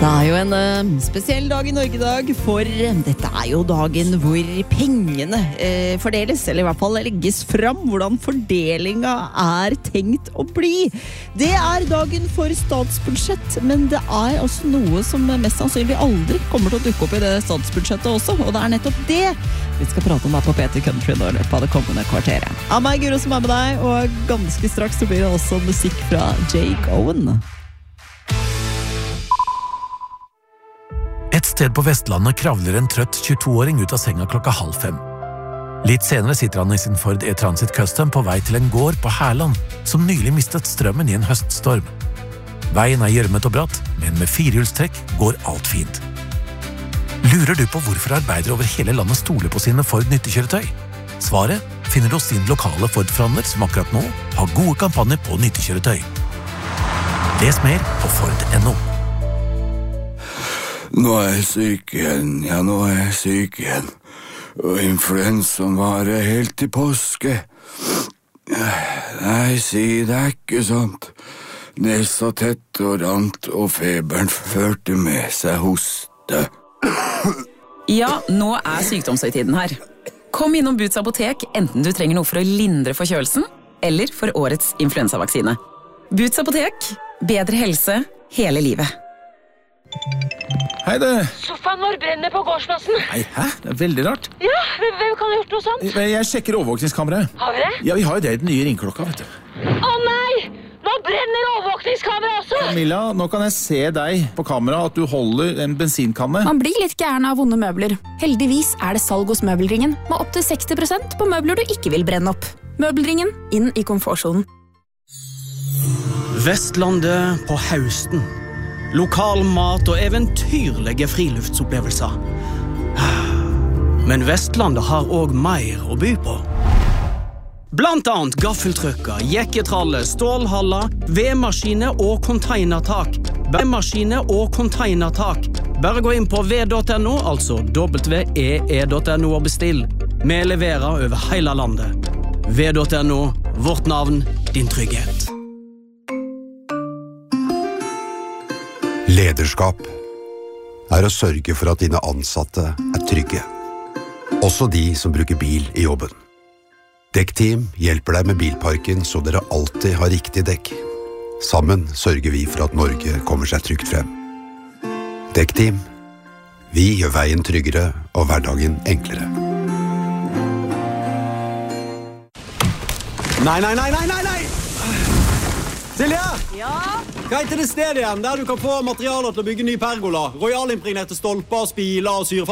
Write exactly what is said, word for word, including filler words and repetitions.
Det er jo en uh, spesiell dag i Norge i dag, for dette er jo dagen hvor pengene uh, fordeles, eller i hvert fall legges fram, hvordan fordelinga er tenkt å bli. Det er dagen for statsbudsjett, men det er også noe som mest sannsynlig aldri kommer til å dukke opp i det statsbudsjettet også, og det er nettopp det vi skal prate om her på P tre Country nå i løpet av det kommende kvarteret. Av meg, Guro, som er med deg, og ganske straks så blir det også musikk fra Jake Owen. Et sted på Vestlandet kravler en trøtt tjueto-åring ut av senga klokka halv fem. Litt senere sitter han i sin Ford E-Transit Custom på vei til en gård på Herland, som nylig mistet strømmen i en høststorm. Veien er gjørmet og bratt, men med firehjulstrekk går alt fint. Lurer du på hvorfor arbeidere over hele landet stoler på sine Ford nyttekjøretøy? Svaret finner du hos sin lokale Ford-forhandler, som akkurat nå har gode kampanjer på nyttekjøretøy. Les mer på Ford punktum no. Nå er jeg syk igjen, ja, nå er jeg syk igjen. Og influensaen varer helt til påske. Nei, si, det er ikke sant. Nesa tett og rant, og feberen førte med seg hoste. Ja, nå er sykdomshøytiden her. Kom innom Boots apotek, enten du trenger noe for å lindre forkjølelsen, eller for årets influensavaksine. Boots apotek, bedre helse hele livet. Hei du. Sofaen vår brenner på gårdsplassen. Nei, hæ? Det er veldig rart. Ja, hvem kan ha gjort noe sånt? Jeg sjekker overvåkningskameraet. Har vi det? Ja, vi har jo det i den nye ringklokka, vet du. Å nei! Nå brenner overvåkningskameraet også! Camilla, nå kan jeg se deg på kamera at du holder en bensinkanne. Man blir litt gæren av vonde møbler. Heldigvis er det salg hos Møbelringen, med opp til seksti prosent på møbler du ikke vil brenne opp. Møbelringen, inn i komfortzonen. Vestlandet på høsten. Lokal mat og eventyrlige friluftsopplevelser. Men Vestlandet har også mer å by på. Blant annet gaffeltrucker, jekketralle, stålhaller, vedmaskiner og containertak. Vedmaskiner og containertak. Bare gå inn på v punktum no, altså w e e punktum no og bestill. Vi leverer over hele landet. v punktum no, vårt navn, din trygghet. Lederskap er å sørge for at dine ansatte er trygge. Også de som bruker bil i jobben. Dekkteam hjelper deg med bilparken så dere alltid har riktig dekk. Sammen sørger vi for at Norge kommer seg trygt frem. Dekkteam. Vi gjør veien tryggere og hverdagen enklere. Nei, nei, nei, nei, nei, nei! Silja! Ja? Hva heter det stedet igjen, der du kan få materialer til å bygge ny pergola? Royalimpregnerte stolper, spiler og syre